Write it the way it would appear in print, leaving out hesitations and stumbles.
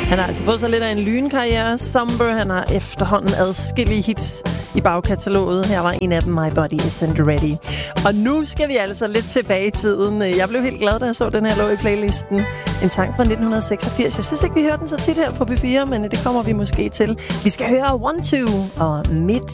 Han har altså fået sig lidt af en lynkarriere. Somber, han har efterhånden adskillige hits i bagkataloget. Her var en af dem, My Body Isn't Ready. Og nu skal vi altså lidt tilbage i tiden. Jeg blev helt glad, da jeg så den her lå i playlisten. En sang fra 1986. Jeg synes ikke, vi hører den så tit her på P4, men det kommer vi måske til. Vi skal høre 1-2 og Midnight.